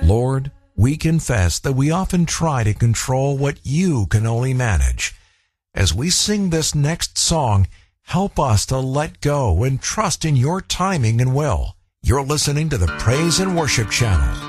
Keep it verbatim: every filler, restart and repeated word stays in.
Lord, we confess that we often try to control what you can only manage. As we sing this next song, help us to let go and trust in your timing and will. You're listening to the Praise and Worship Channel.